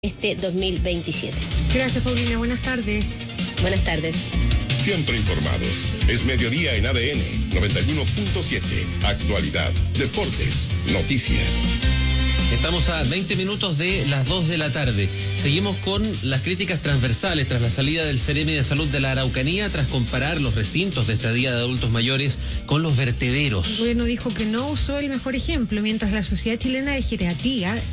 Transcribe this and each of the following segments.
este 2027. Gracias, Paulina. Buenas tardes. Buenas tardes. Siempre informados. Es mediodía en ADN 91.7. Actualidad, deportes, noticias. Estamos a 20 minutos de las 2 de la tarde. Seguimos con las críticas transversales tras la salida del Ceremi de Salud de la Araucanía, tras comparar los recintos de estadía de adultos mayores con los vertederos. El gobierno dijo que no usó el mejor ejemplo, mientras la Sociedad Chilena de Geriatría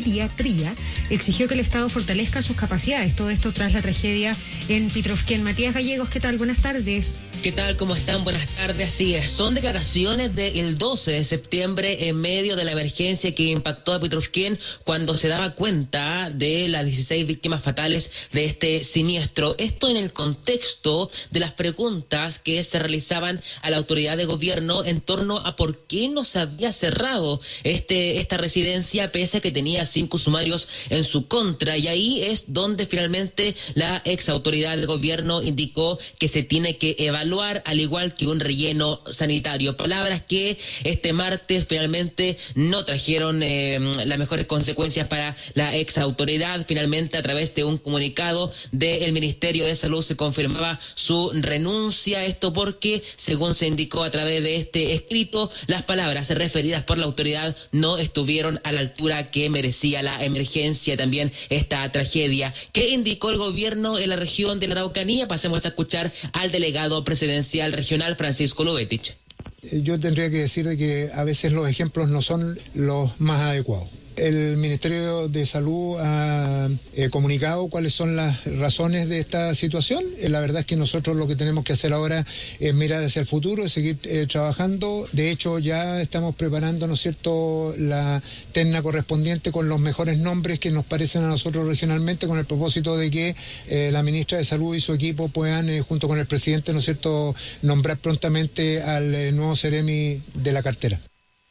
exigió que el Estado fortalezca sus capacidades. Todo esto tras la tragedia en Pitrufquén. Matías Gallegos, ¿qué tal? Buenas tardes. ¿Qué tal? ¿Cómo están? Buenas tardes. Así es, son declaraciones del 12 de septiembre en medio de la emergencia que impactó a Pitrufquén cuando se daba cuenta de las 16 víctimas fatales de este siniestro. Esto en el contexto de las preguntas que se realizaban a la autoridad de gobierno en torno a por qué no se había cerrado esta residencia pese a que tenía 5 sumarios en su contra. Y ahí es donde finalmente la ex autoridad de gobierno indicó que se tiene que evaluar al igual que un relleno sanitario. Palabras que este martes finalmente no trajeron las mejores consecuencias para la ex autoridad. Finalmente, a través de un comunicado del Ministerio de Salud se confirmaba su renuncia. Esto porque, según se indicó a través de este escrito, las palabras referidas por la autoridad no estuvieron a la altura que merecía la emergencia, también esta tragedia. ¿Qué indicó el gobierno en la región de la Araucanía? Pasemos a escuchar al delegado presidencial regional, Francisco Lubetich. Yo tendría que decir de que a veces los ejemplos no son los más adecuados. El Ministerio de Salud ha comunicado cuáles son las razones de esta situación. La verdad es que nosotros lo que tenemos que hacer ahora es mirar hacia el futuro, es seguir trabajando. De hecho, ya estamos preparando, ¿no es cierto?, la terna correspondiente con los mejores nombres que nos parecen a nosotros regionalmente, con el propósito de que la ministra de Salud y su equipo puedan, junto con el presidente, ¿no es cierto?, nombrar prontamente al nuevo Ceremi de la cartera.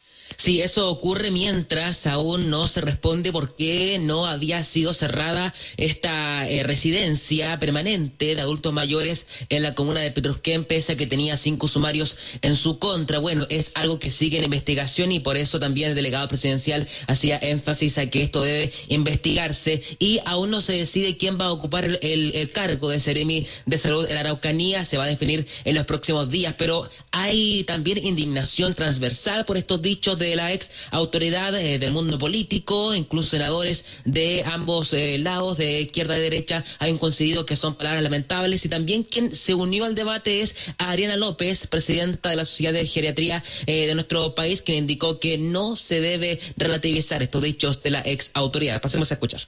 Sí, eso ocurre mientras aún no se responde por qué no había sido cerrada esta residencia permanente de adultos mayores en la comuna de Pitrufquén, pese a que tenía 5 sumarios en su contra. Bueno, es algo que sigue en investigación y por eso también el delegado presidencial hacía énfasis a que esto debe investigarse y aún no se decide quién va a ocupar el cargo de Ceremi de Salud en la Araucanía. Se va a definir en los próximos días, pero hay también indignación transversal por estos dichos de la ex autoridad del mundo político. Incluso senadores de ambos lados, de izquierda y derecha, han coincidido que son palabras lamentables. Y también quien se unió al debate es Adriana López, presidenta de la Sociedad de Geriatría de nuestro país, quien indicó que no se debe relativizar estos dichos de la ex autoridad. Pasemos a escuchar.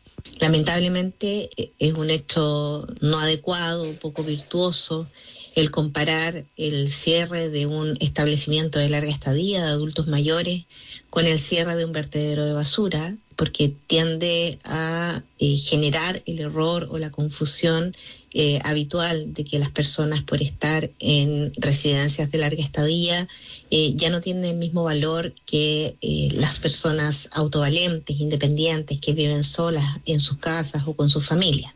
Lamentablemente es un hecho no adecuado, poco virtuoso, el comparar el cierre de un establecimiento de larga estadía de adultos mayores con el cierre de un vertedero de basura, porque tiende a generar el error o la confusión habitual de que las personas, por estar en residencias de larga estadía, ya no tienen el mismo valor que las personas autovalentes, independientes, que viven solas en sus casas o con su familia.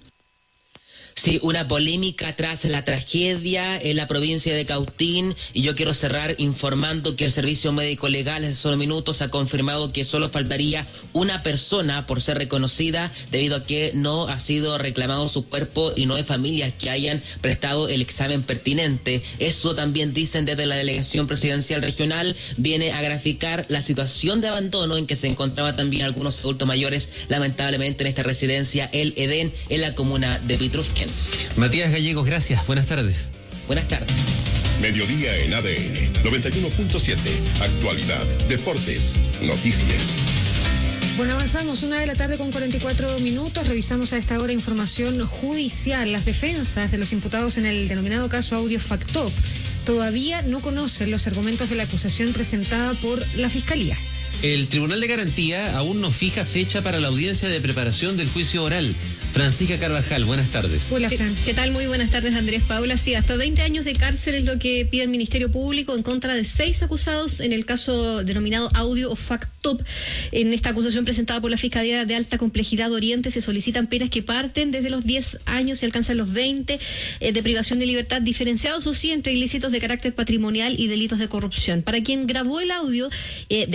Sí, una polémica tras la tragedia en la provincia de Cautín, y yo quiero cerrar informando que el Servicio Médico Legal hace solo minutos ha confirmado que solo faltaría una persona por ser reconocida debido a que no ha sido reclamado su cuerpo y no hay familias que hayan prestado el examen pertinente. Eso también dicen desde la Delegación Presidencial Regional, viene a graficar la situación de abandono en que se encontraban también algunos adultos mayores, lamentablemente en esta residencia El Edén, en la comuna de Pitrufquén. Matías Gallegos, gracias. Buenas tardes. Buenas tardes. Mediodía en ADN 91.7. Actualidad, deportes, noticias. Bueno, avanzamos, 1:44 p.m. Revisamos a esta hora información judicial. Las defensas de los imputados en el denominado caso Audio Factop todavía no conocen los argumentos de la acusación presentada por la Fiscalía. El Tribunal de Garantía aún no fija fecha para la audiencia de preparación del juicio oral. Francisca Carvajal, buenas tardes. Hola, Fran. ¿Qué tal? Muy buenas tardes, Andrés Paula. Sí, hasta 20 años de cárcel es lo que pide el Ministerio Público en contra de 6 acusados en el caso denominado Audio o Factop. En esta acusación presentada por la Fiscalía de Alta Complejidad Oriente se solicitan penas que parten desde los 10 años y alcanzan los 20 de privación de libertad, diferenciados o sí entre ilícitos de carácter patrimonial y delitos de corrupción. Para quien grabó el audio de esta puesta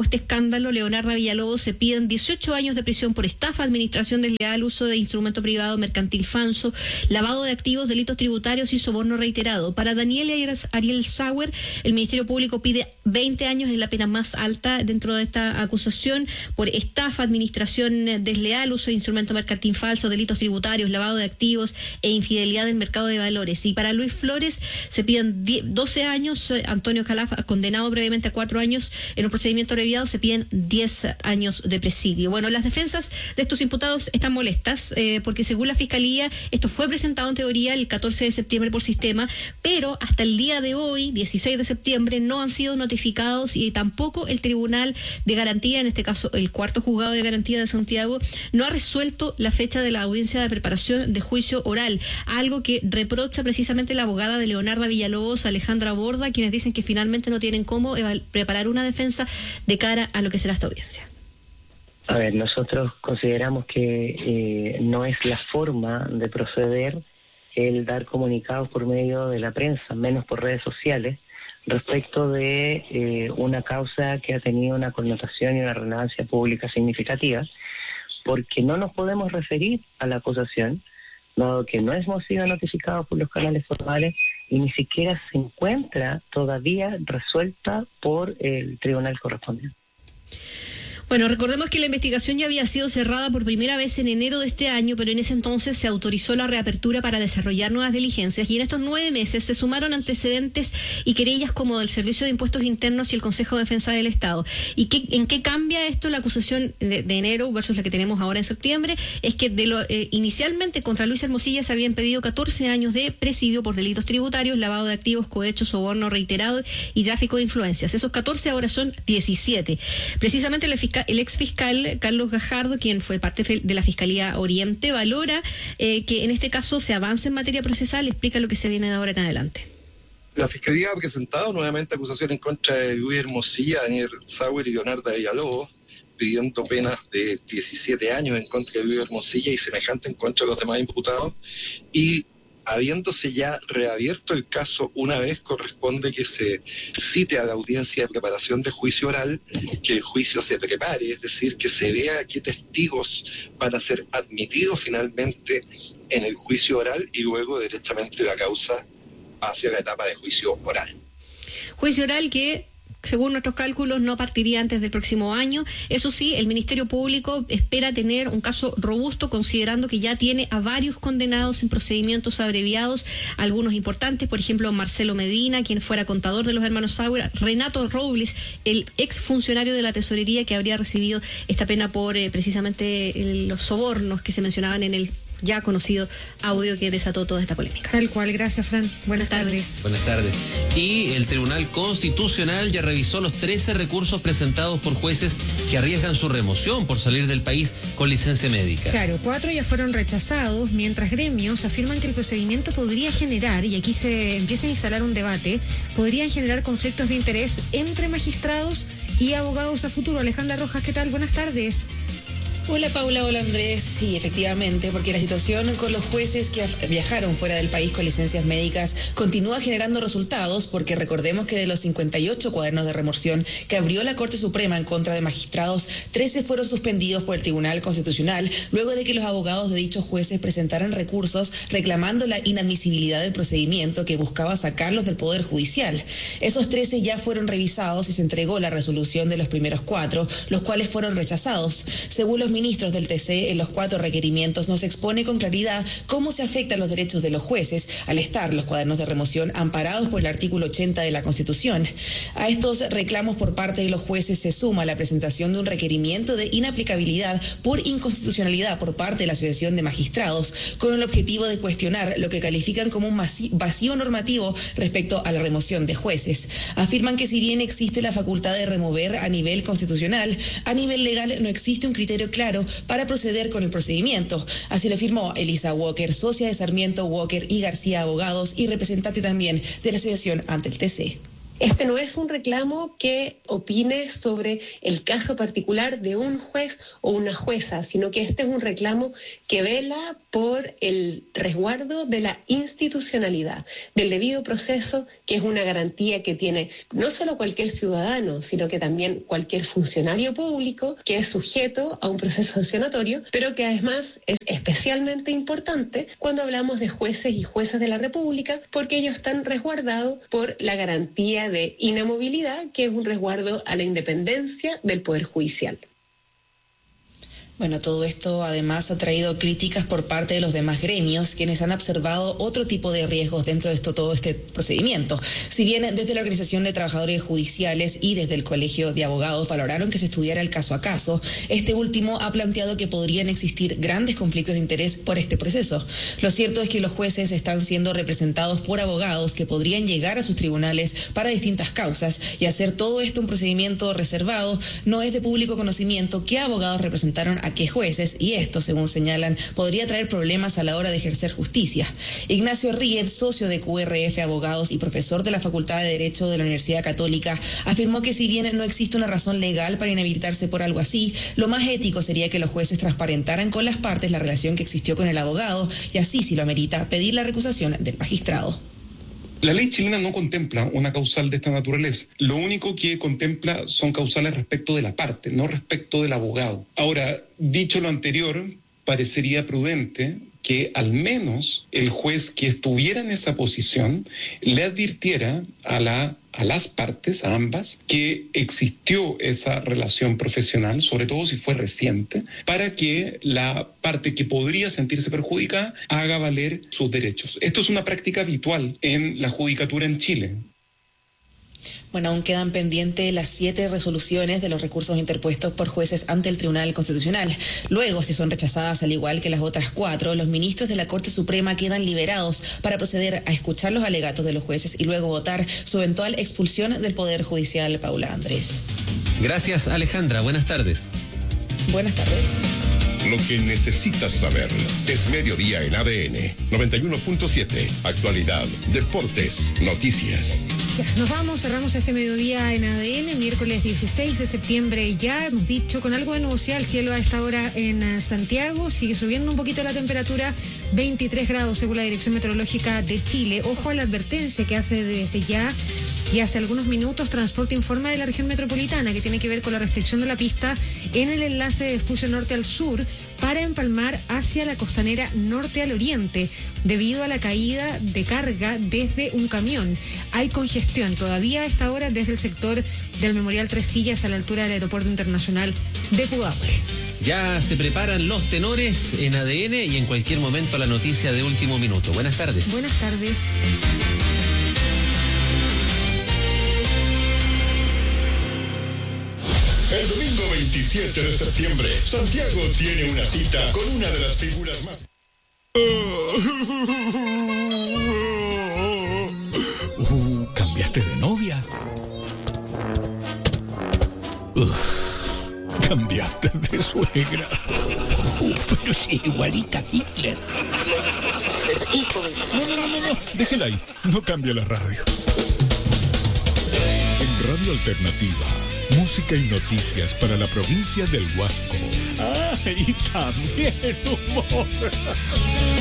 este escándalo, Leonardo Villalobos se piden 18 años de prisión por estafa, administración desleal, uso de instrumento privado, mercantil falso, lavado de activos, delitos tributarios y soborno reiterado. Para Daniel Ariel Sauer, el Ministerio Público pide 20 años, es la pena más alta dentro de esta acusación por estafa, administración desleal, uso de instrumento mercantil falso, delitos tributarios, lavado de activos e infidelidad en mercado de valores. Y para Luis Flores se piden 12 años, Antonio Calaf, condenado previamente a 4 años en un procedimiento abreviado, se piden 10 años de presidio. Bueno, las defensas de estos imputados están molestas porque según la Fiscalía esto fue presentado en teoría el 14 de septiembre por sistema, pero hasta el día de hoy, 16 de septiembre, no han sido notificados y tampoco el Tribunal de Garantía, en este caso el cuarto juzgado de garantía de Santiago, no ha resuelto la fecha de la audiencia de preparación de juicio oral, algo que reprocha precisamente la abogada de Leonardo Villalobos, Alejandra Borda, quienes dicen que finalmente no tienen cómo preparar una defensa de cara a lo que será esta audiencia. A ver, nosotros consideramos que no es la forma de proceder el dar comunicados por medio de la prensa, menos por redes sociales, respecto de una causa que ha tenido una connotación y una relevancia pública significativa, porque no nos podemos referir a la acusación, dado que no hemos sido notificados por los canales formales y ni siquiera se encuentra todavía resuelta por el tribunal correspondiente. Bueno, recordemos que la investigación ya había sido cerrada por primera vez en enero de este año, pero en ese entonces se autorizó la reapertura para desarrollar nuevas diligencias y en estos 9 meses se sumaron antecedentes y querellas como del Servicio de Impuestos Internos y el Consejo de Defensa del Estado. ¿Y en qué cambia esto la acusación de enero versus la que tenemos ahora en septiembre? Es que inicialmente contra Luis Hermosilla se habían pedido 14 años de presidio por delitos tributarios, lavado de activos, cohecho, soborno reiterado y tráfico de influencias. Esos 14 ahora son 17. Precisamente el ex fiscal Carlos Gajardo, quien fue parte de la Fiscalía Oriente, valora que en este caso se avance en materia procesal y explica lo que se viene de ahora en adelante. La Fiscalía ha presentado nuevamente acusación en contra de Luis Hermosilla, Daniel Sauer y Leonardo Villalobos, pidiendo penas de 17 años en contra de Luis Hermosilla y semejante en contra de los demás imputados, y habiéndose ya reabierto el caso una vez, corresponde que se cite a la audiencia de preparación de juicio oral, que el juicio se prepare, es decir, que se vea qué testigos van a ser admitidos finalmente en el juicio oral y luego directamente la causa hacia la etapa de juicio oral. Juicio oral que, según nuestros cálculos, no partiría antes del próximo año. Eso sí, el Ministerio Público espera tener un caso robusto, considerando que ya tiene a varios condenados en procedimientos abreviados, algunos importantes, por ejemplo, Marcelo Medina, quien fuera contador de los hermanos Sauer, Renato Robles, el exfuncionario de la Tesorería que habría recibido esta pena por precisamente los sobornos que se mencionaban en el ya conocido audio que desató toda esta polémica. Tal cual, gracias, Fran. Buenas tardes. Buenas tardes. Y el Tribunal Constitucional ya revisó los 13 recursos presentados por jueces que arriesgan su remoción por salir del país con licencia médica. Claro, 4 ya fueron rechazados, mientras gremios afirman que el procedimiento podría generar, y aquí se empieza a instalar un debate, podrían generar conflictos de interés entre magistrados y abogados a futuro. Alejandra Rojas, ¿qué tal? Buenas tardes. Hola Paula, hola Andrés. Sí, efectivamente, porque la situación con los jueces que viajaron fuera del país con licencias médicas continúa generando resultados, porque recordemos que de los 58 cuadernos de remoción que abrió la Corte Suprema en contra de magistrados, 13 fueron suspendidos por el Tribunal Constitucional luego de que los abogados de dichos jueces presentaran recursos reclamando la inadmisibilidad del procedimiento que buscaba sacarlos del Poder Judicial. Esos 13 ya fueron revisados y se entregó la resolución de los primeros 4, los cuales fueron rechazados. Según los ministros del TC, en los 4 requerimientos no se expone con claridad cómo se afectan los derechos de los jueces al estar los cuadernos de remoción amparados por el artículo 80 de la Constitución. A estos reclamos por parte de los jueces se suma la presentación de un requerimiento de inaplicabilidad por inconstitucionalidad por parte de la Asociación de Magistrados, con el objetivo de cuestionar lo que califican como un vacío normativo respecto a la remoción de jueces. Afirman que si bien existe la facultad de remover a nivel constitucional, a nivel legal no existe un criterio claro para proceder con el procedimiento. Así lo afirmó Elisa Walker, socia de Sarmiento, Walker y García Abogados y representante también de la asociación ante el TC. Este no es un reclamo que opine sobre el caso particular de un juez o una jueza, sino que este es un reclamo que vela por el resguardo de la institucionalidad, del debido proceso, que es una garantía que tiene no solo cualquier ciudadano, sino que también cualquier funcionario público que es sujeto a un proceso sancionatorio, pero que además es especialmente importante cuando hablamos de jueces y juezas de la República, porque ellos están resguardados por la garantía de inamovilidad, que es un resguardo a la independencia del Poder Judicial. Bueno, todo esto además ha traído críticas por parte de los demás gremios, quienes han observado otro tipo de riesgos dentro de todo este procedimiento. Si bien desde la Organización de Trabajadores Judiciales y desde el Colegio de Abogados valoraron que se estudiara el caso a caso, este último ha planteado que podrían existir grandes conflictos de interés por este proceso. Lo cierto es que los jueces están siendo representados por abogados que podrían llegar a sus tribunales para distintas causas, y hacer todo esto un procedimiento reservado no es de público conocimiento qué abogados representaron a qué jueces, y esto, según señalan, podría traer problemas a la hora de ejercer justicia. Ignacio Ríez, socio de QRF Abogados y profesor de la Facultad de Derecho de la Universidad Católica, afirmó que si bien no existe una razón legal para inhabilitarse por algo así, lo más ético sería que los jueces transparentaran con las partes la relación que existió con el abogado, y así, si lo amerita, pedir la recusación del magistrado. La ley chilena no contempla una causal de esta naturaleza. Lo único que contempla son causales respecto de la parte, no respecto del abogado. Ahora, dicho lo anterior, parecería prudente que al menos el juez que estuviera en esa posición le advirtiera a las partes, a ambas, que existió esa relación profesional, sobre todo si fue reciente, para que la parte que podría sentirse perjudicada haga valer sus derechos. Esto es una práctica habitual en la judicatura en Chile. Bueno, aún quedan pendientes las 7 resoluciones de los recursos interpuestos por jueces ante el Tribunal Constitucional. Luego, si son rechazadas al igual que las otras 4, los ministros de la Corte Suprema quedan liberados para proceder a escuchar los alegatos de los jueces y luego votar su eventual expulsión del Poder Judicial. Paula Andrés. Gracias, Alejandra. Buenas tardes. Buenas tardes. Lo que necesitas saber es Mediodía en ADN 91.7. Actualidad, deportes, noticias. Ya, nos vamos, cerramos este mediodía en ADN, miércoles 16 de septiembre. Ya hemos dicho, con algo de nubosidad el cielo a esta hora en Santiago. Sigue subiendo un poquito la temperatura, 23 grados según la Dirección Meteorológica de Chile. Ojo a la advertencia que hace desde ya y hace algunos minutos Transporte informa de la región metropolitana, que tiene que ver con la restricción de la pista en el enlace de Vespucio Norte al sur para empalmar hacia la costanera norte al oriente, debido a la caída de carga desde un camión. Hay congestión todavía a esta hora desde el sector del Memorial Tres Sillas a la altura del Aeropuerto Internacional de Pudahuel. Ya se preparan los tenores en ADN y en cualquier momento la noticia de último minuto. Buenas tardes. Buenas tardes. El domingo 27 de septiembre, Santiago tiene una cita con una de las figuras más... ¿Cambiaste de novia? ¿Cambiaste de suegra? Pero sí, igualita a Hitler. No, déjela ahí, no cambia la radio. En Radio Alternativa, música y noticias para la provincia del Huasco. Y también humor.